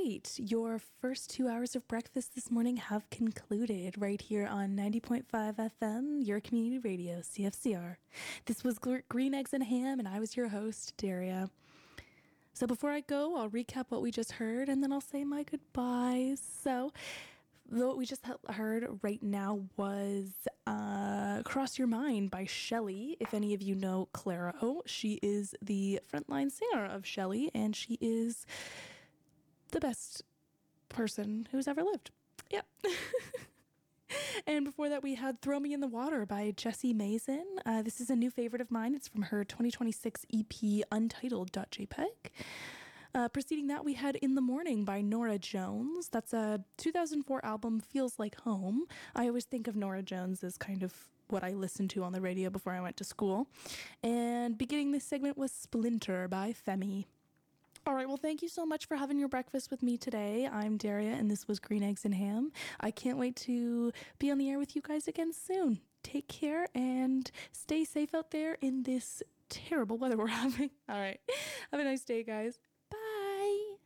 right, your first 2 hours of breakfast this morning have concluded right here on 90.5 FM, your community radio, CFCR. This was Green Eggs and Ham, and I was your host, Daria. So before I go, I'll recap what we just heard, and then I'll say my goodbyes. So what we just heard right now was Cross Your Mind by Shelley. If any of you know Clara O, she is the frontline singer of Shelley, and she is the best person who's ever lived. Yep. And before that, we had Throw Me in the Water by Jessie Mason. This is a new favorite of mine. It's from her 2026 EP, Untitled.jpg. Preceding that, we had In the Morning by Norah Jones. That's a 2004 album, Feels Like Home. I always think of Norah Jones as kind of what I listened to on the radio before I went to school. And beginning this segment was Splinter by Femi. All right, well, thank you so much for having your breakfast with me today. I'm Daria, and this was Green Eggs and Ham. I can't wait to be on the air with you guys again soon. Take care and stay safe out there in this terrible weather we're having. All right, have a nice day, guys. Bye.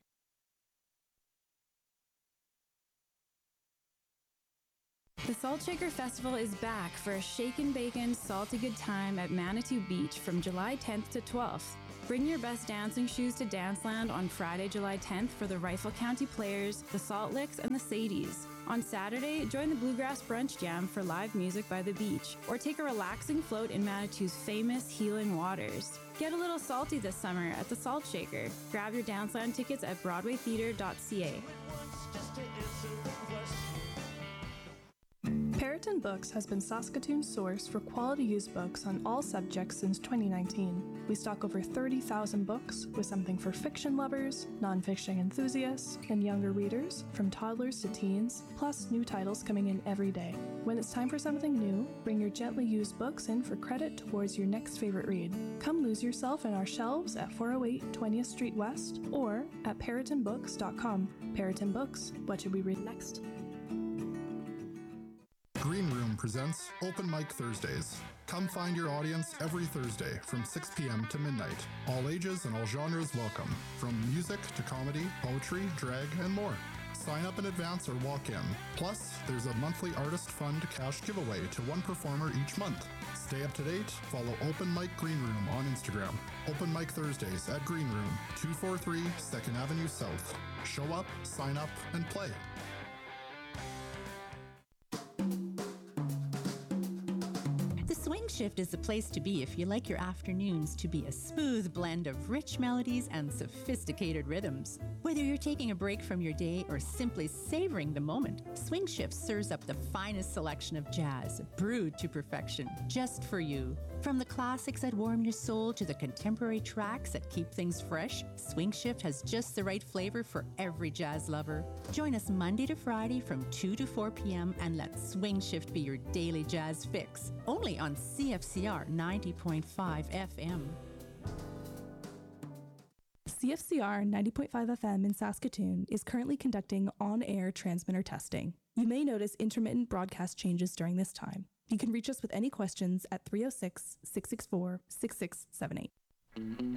The Salt Shaker Festival is back for a shaken bacon, salty good time at Manitou Beach from July 10th to 12th. Bring your best dancing shoes to Danceland on Friday, July 10th for the Rifle County Players, the Salt Licks, and the Sadies. On Saturday, join the Bluegrass Brunch Jam for live music by the beach, or take a relaxing float in Manitou's famous healing waters. Get a little salty this summer at the Salt Shaker. Grab your Danceland tickets at BroadwayTheatre.ca. Periton Books has been Saskatoon's source for quality used books on all subjects since 2019. We stock over 30,000 books with something for fiction lovers, nonfiction enthusiasts, and younger readers, from toddlers to teens, plus new titles coming in every day. When it's time for something new, bring your gently used books in for credit towards your next favorite read. Come lose yourself in our shelves at 408 20th Street West or at peritonbooks.com. Periton Books, what should we read next? Green Room presents Open Mic Thursdays. Come find your audience every Thursday from 6 p.m. to midnight. All ages and all genres welcome, from music to comedy, poetry, drag, and more. Sign up in advance or walk in. Plus, there's a monthly Artist Fund cash giveaway to one performer each month. Stay up to date. Follow Open Mic Green Room on Instagram. Open Mic Thursdays at Green Room, 243 2nd Avenue South. Show up, sign up, and play. Swing Shift is the place to be if you like your afternoons to be a smooth blend of rich melodies and sophisticated rhythms. Whether you're taking a break from your day or simply savoring the moment, Swing Shift serves up the finest selection of jazz, brewed to perfection, just for you. From the classics that warm your soul to the contemporary tracks that keep things fresh, Swing Shift has just the right flavor for every jazz lover. Join us Monday to Friday from 2 to 4 p.m. and let Swing Shift be your daily jazz fix. Only on CFCR 90.5 FM. CFCR 90.5 FM in Saskatoon is currently conducting on-air transmitter testing. You may notice intermittent broadcast changes during this time. You can reach us with any questions at 306-664-6678.